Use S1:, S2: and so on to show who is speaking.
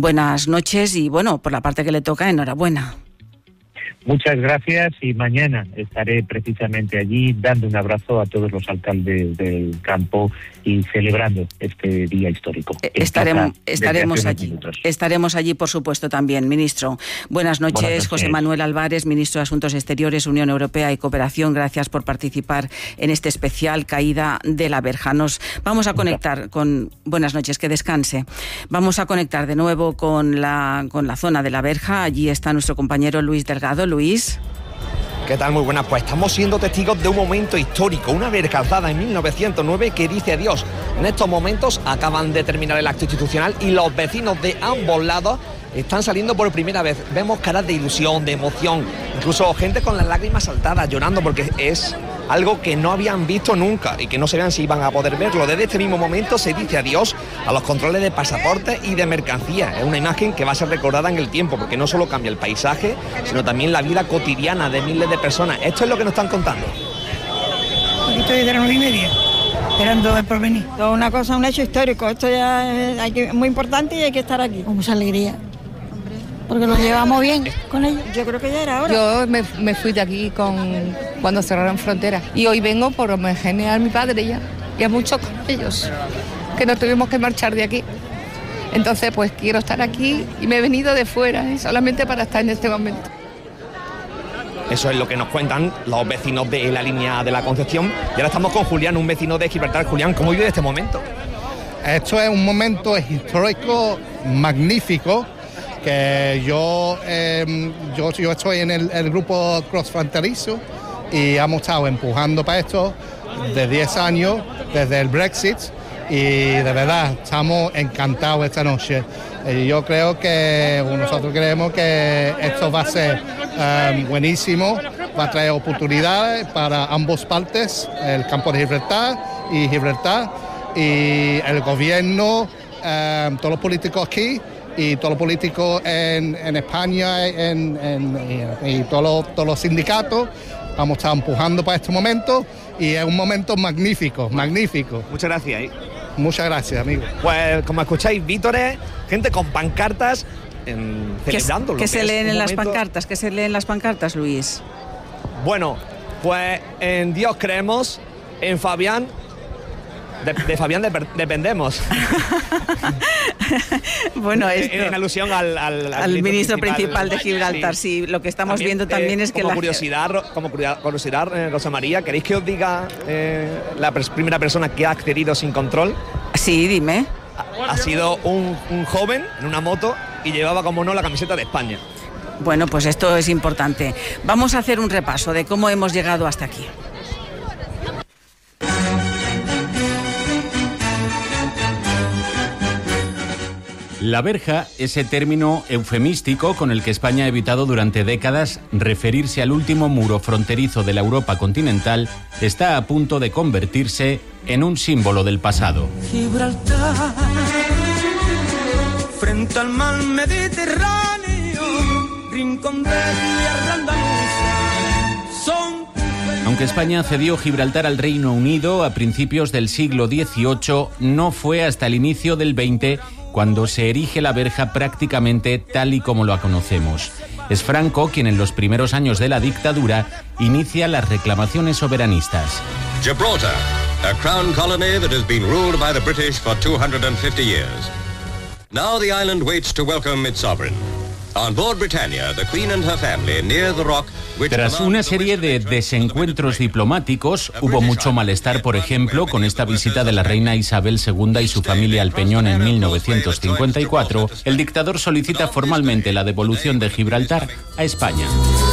S1: Buenas noches y, bueno, por la parte que le toca, enhorabuena.
S2: Muchas gracias y mañana estaré precisamente allí dando un abrazo a todos los alcaldes del campo y celebrando este día histórico.
S1: Estaremos allí. Estaremos allí, por supuesto, también, ministro. Buenas noches, José Manuel Álvarez, ministro de Asuntos Exteriores, Unión Europea y Cooperación. Gracias por participar en este especial Caída de la Verja. Nos vamos a conectar con... Buenas noches, que descanse. Vamos a conectar de nuevo con la zona de la Verja. Allí está nuestro compañero Luis Delgado. Luis.
S3: ¿Qué tal? Muy buenas. Pues estamos siendo testigos de un momento histórico, una verja alzada en 1909 que dice adiós. En estos momentos acaban de terminar el acto institucional y los vecinos de ambos lados están saliendo por primera vez. Vemos caras de ilusión, de emoción, incluso gente con las lágrimas saltadas, llorando, porque es algo que no habían visto nunca y que no sabían si iban a poder verlo. Desde este mismo momento se dice adiós a los controles de pasaportes y de mercancía. Es una imagen que va a ser recordada en el tiempo, porque no solo cambia el paisaje, sino también la vida cotidiana de miles de personas. Esto es lo que nos están contando.
S4: Aquí estoy desde las 9:30, esperando el porvenir. Todo una cosa, un hecho histórico. Esto ya es muy importante y hay que estar aquí con mucha alegría. Porque nos llevamos bien con ellos. Yo creo que ya era hora.
S5: Yo me fui de aquí cuando cerraron fronteras. Y hoy vengo por homenajear a mi padre y a muchos con ellos, que nos tuvimos que marchar de aquí. Entonces, pues quiero estar aquí y me he venido de fuera, solamente para estar en este momento.
S3: Eso es lo que nos cuentan los vecinos de la línea de la Concepción. Y ahora estamos con Julián, un vecino de Gibraltar. Julián, ¿cómo vive este momento?
S6: Esto es un momento histórico magnífico, que yo estoy en el grupo crossfronterizo y hemos estado empujando para esto de 10 años, desde el Brexit, y de verdad estamos encantados esta noche. Nosotros creemos que esto va a ser buenísimo, va a traer oportunidades para ambas partes, el campo de Gibraltar y el gobierno, todos los políticos aquí y todos los políticos en España y todos los sindicatos. Vamos a estar empujando para este momento y es un momento magnífico.
S3: Muchas gracias.
S6: Muchas gracias, amigo.
S3: Pues como escucháis, vítores, gente con pancartas celebrando.
S1: ¿Qué se leen en las pancartas? ¿Qué se leen en las pancartas, Luis?
S3: Bueno, pues en Dios creemos, en Fabián. De Fabián dependemos.
S1: Bueno, esto,
S3: en alusión al
S1: ministro principal de Gibraltar. Sí, lo que estamos viendo también es que...
S3: Como curiosidad, Rosa María, ¿queréis que os diga la primera persona que ha accedido sin control?
S1: Sí, dime.
S3: Ha sido un joven en una moto y llevaba, como no, la camiseta de España.
S1: Bueno, pues esto es importante. Vamos a hacer un repaso de cómo hemos llegado hasta aquí.
S7: La verja, ese término eufemístico con el que España ha evitado durante décadas referirse al último muro fronterizo de la Europa continental, está a punto de convertirse en un símbolo del pasado.
S8: Gibraltar, frente al mar Mediterráneo, rincón de tierra andaluza, son...
S7: Aunque España cedió Gibraltar al Reino Unido a principios del siglo XVIII, no fue hasta el inicio del XX cuando se erige la verja prácticamente tal y como lo conocemos. Es Franco quien en los primeros años de la dictadura inicia las reclamaciones soberanistas.
S9: Gibraltar, a crown colony that has been ruled by the British for 250 years. Now the island waits to welcome its sovereign. On board Britannia, the Queen and her family near the rock.
S7: Tras una serie de desencuentros diplomáticos, hubo mucho malestar, por ejemplo, con esta visita de la reina Isabel II y su familia al Peñón en 1954. El dictador solicita formalmente la devolución de Gibraltar a España.